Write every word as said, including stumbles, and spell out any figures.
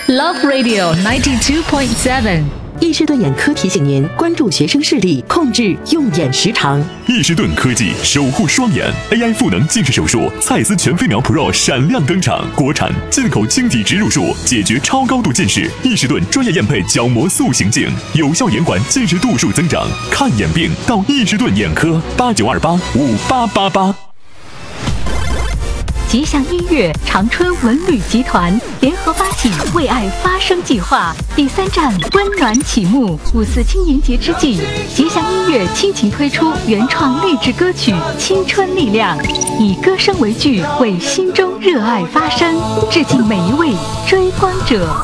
Love Radio ninety two point seven。 易士顿眼科提醒您关注学生视力，控制用眼时长。 易士顿科技守护双眼 ，A I 赋能近视手术，蔡司全飞秒 Pro 闪亮登场，国产进口晶体植入术，解决超高度近视。易士顿专业验配角膜塑形镜，有效延缓近视度数增长。看眼病到易士顿眼科，八九二八五八八八。 吉祥音乐长春文旅集团联合发起为爱发声计划第三站温暖启幕。五四青年节之际，吉祥音乐倾情推出原创励志歌曲《青春力量》，以歌声为剧，为心中热爱发声，致敬每一位追光者。